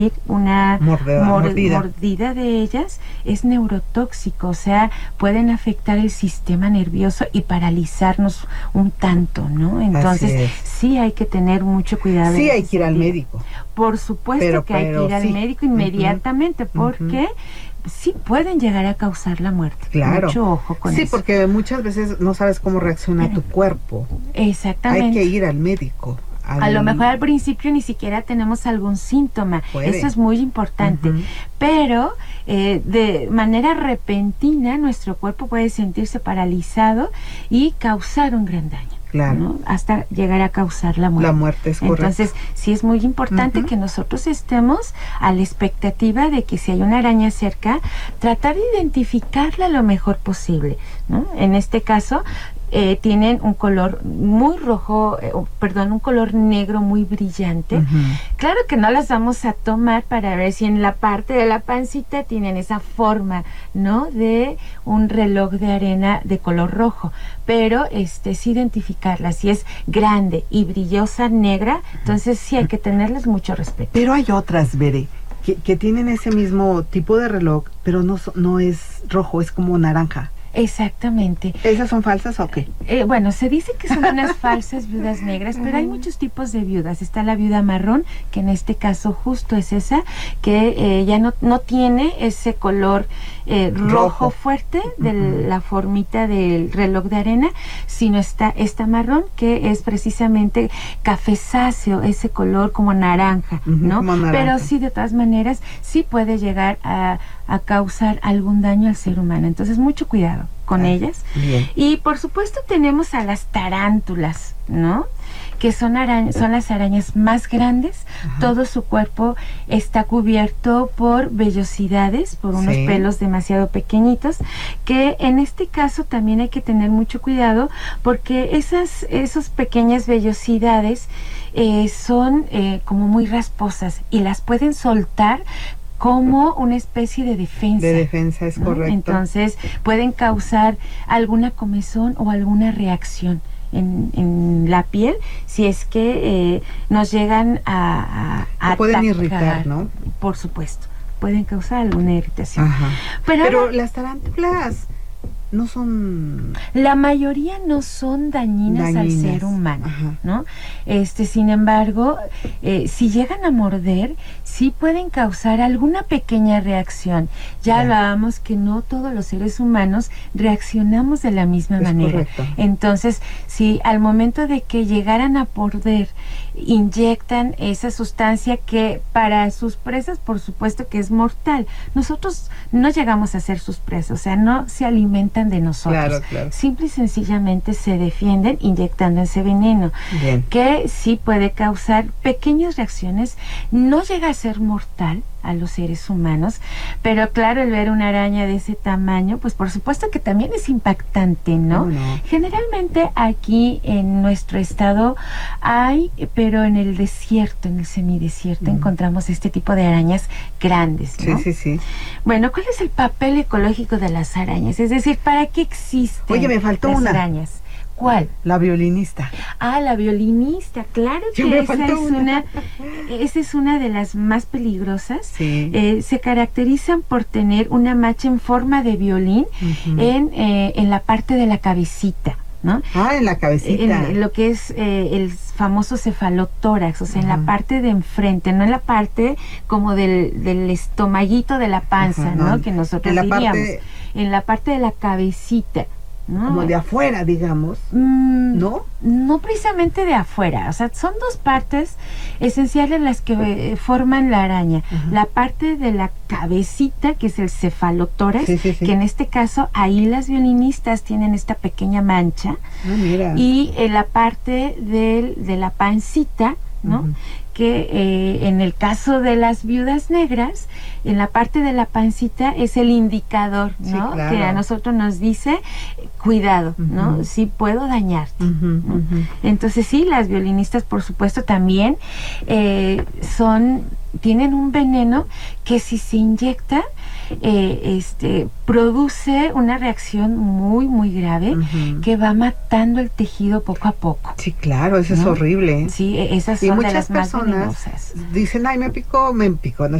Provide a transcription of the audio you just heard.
una mordida. mordida de ellas es neurotóxico, o sea, pueden afectar el sistema nervioso y paralizarnos un tanto, ¿no? Entonces, sí hay que tener mucho cuidado. Sí hay que ir al médico. Por supuesto que hay que ir al médico inmediatamente, porque sí pueden llegar a causar la muerte. Claro. Mucho ojo con eso. Sí, porque muchas veces no sabes cómo reacciona tu cuerpo. Exactamente. Hay que ir al médico. A lo mejor al principio ni siquiera tenemos algún síntoma. Eso es muy importante. Pero de manera repentina nuestro cuerpo puede sentirse paralizado y causar un gran daño. Claro. ¿No? Hasta llegar a causar la muerte. La muerte es correcto. Entonces, sí es muy importante que nosotros estemos a la expectativa de que si hay una araña cerca, tratar de identificarla lo mejor posible, ¿no? En este caso, tienen un color muy rojo, un color negro muy brillante. Claro que no las vamos a tomar para ver si en la parte de la pancita tienen esa forma, ¿no? De un reloj de arena de color rojo, pero sí identificarlas. Si es grande y brillosa negra, entonces sí hay que tenerles mucho respeto. Pero hay otras, Bere, que tienen ese mismo tipo de reloj, pero no es rojo, es como naranja. Exactamente. ¿Esas son falsas o qué? Bueno, se dice que son unas falsas viudas negras, pero hay muchos tipos de viudas. Está la viuda marrón, que en este caso justo es esa, que ya no tiene ese color rojo fuerte de la formita del reloj de arena, sino está esta marrón, que es precisamente cafezáceo, ese color como naranja, ¿no? Como naranja. Pero sí, de todas maneras, sí puede llegar a causar algún daño al ser humano. Entonces, mucho cuidado con ellas. Bien. Y por supuesto tenemos a las tarántulas, ¿no? Que son las arañas más grandes. Todo su cuerpo está cubierto por vellosidades, por unos pelos demasiado pequeñitos, que en este caso también hay que tener mucho cuidado, porque esas pequeñas vellosidades son como muy rasposas y las pueden soltar como una especie de defensa. De defensa, es correcto. Entonces pueden causar alguna comezón o alguna reacción en la piel, si es que nos llegan a pueden atacar, irritar, ¿no? Por supuesto, pueden causar alguna irritación. Pero las tarántulas no son... La mayoría no son dañinas al ser humano, ¿no? Sin embargo, si llegan a morder, sí pueden causar alguna pequeña reacción. Ya hablábamos que no todos los seres humanos reaccionamos de la misma manera. Correcto. Entonces, si al momento de que llegaran a morder, inyectan esa sustancia que para sus presas, por supuesto que es mortal. Nosotros no llegamos a ser sus presas, o sea, no se alimentan de nosotros. Claro. Simple y sencillamente se defienden inyectando ese veneno, que sí puede causar pequeñas reacciones. No llega a ser mortal a los seres humanos, pero claro, el ver una araña de ese tamaño, pues por supuesto que también es impactante, ¿no? Generalmente aquí en nuestro estado hay, pero en el desierto, en el semidesierto, encontramos este tipo de arañas grandes, ¿no? Sí. Bueno, ¿cuál es el papel ecológico de las arañas? Es decir, ¿para qué existen Oye, me faltó las una. arañas? ¿Cuál? La violinista. La violinista, claro que esa es una de las más peligrosas. Se caracterizan por tener una mancha en forma de violín en la parte de la cabecita, ¿no? En la cabecita. En lo que es el famoso cefalotórax, o sea, en la parte de enfrente, no en la parte como del estomaguito de la panza, ¿no? Que nosotros diríamos. En la parte de la cabecita. ¿No? Como de afuera, digamos, ¿no? No precisamente de afuera, o sea, son dos partes esenciales las que forman la araña. La parte de la cabecita, que es el cefalotórax, que en este caso ahí las violinistas tienen esta pequeña mancha, y en la parte de la pancita, ¿no? Que en el caso de las viudas negras, en la parte de la pancita es el indicador, ¿no? Que a nosotros nos dice, cuidado, ¿no? Sí puedo dañarte. Entonces sí, las violinistas por supuesto también son tienen un veneno que si se inyecta, produce una reacción muy, muy grave que va matando el tejido poco a poco. Sí, claro, eso es horrible. Sí, esas son de las más venenosas. Dicen, ay, me picó, no